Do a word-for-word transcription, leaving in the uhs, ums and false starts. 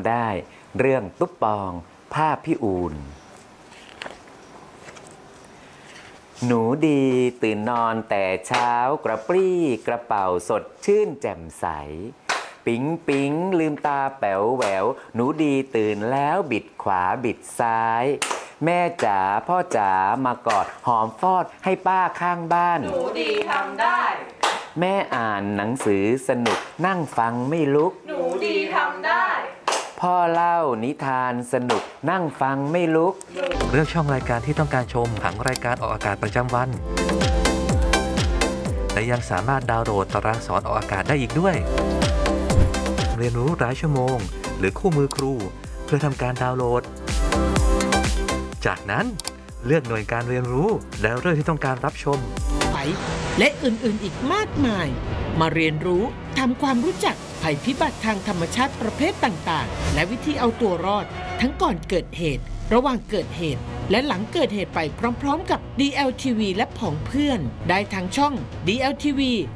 ได้เรื่องตุ๊บปองผ้าพี่อูนหนูดีตื่นนอนแต่เช้ากระปรี้กระเป๋าสดชื่นแจ่มใสปิ๊งปิ๊งลืมตาแป๋วแหววหนูดีตื่นแล้วบิดขวาบิดซ้ายแม่จ๋าพ่อจ๋ามากอดหอมฟอดให้ป้าข้างบ้านหนูดีทำได้แม่อ่านหนังสือสนุกนั่งฟังไม่ลุกหนูดีทำได้พ่อเล่านิทานสนุกนั่งฟังไม่ลุกเลือกช่องรายการที่ต้องการชมผังรายการออกอากาศประจำวันและยังสามารถดาวน์โหลดตารางสอนออกอากาศได้อีกด้วยเรียนรู้รายชั่วโมงหรือคู่มือครูเพื่อทำการดาวน์โหลดจากนั้นเลือกหน่วยการเรียนรู้แล้วเรื่องที่ต้องการรับชมภัยและอื่นๆอีกมากมายมาเรียนรู้ทำความรู้จักภัยพิบัติทางธรรมชาติประเภทต่างๆและวิธีเอาตัวรอดทั้งก่อนเกิดเหตุระหว่างเกิดเหตุและหลังเกิดเหตุไปพร้อมๆกับ ดี แอล ที วี และผองเพื่อนได้ทางช่อง ดี แอล ที วี